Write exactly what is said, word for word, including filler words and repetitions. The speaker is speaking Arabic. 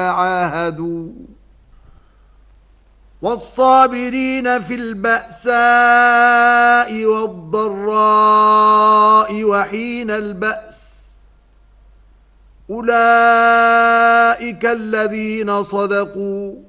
عاهدوا والصابرين في البأساء والضراء وحين البأس أولئك الذين صدقوا